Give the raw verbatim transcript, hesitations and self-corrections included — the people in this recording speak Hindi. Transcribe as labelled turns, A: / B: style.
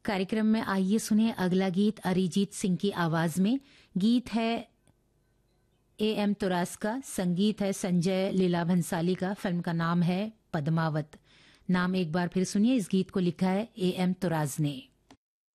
A: कार्यक्रम में आइए सुनिए अगला गीत अरिजीत सिंह की आवाज में। गीत है ए एम तुरास का, संगीत है संजय लीला भंसाली का। फिल्म का नाम है पद्मावत। नाम एक बार फिर सुनिए, इस गीत को लिखा है ए एम तुराज ने।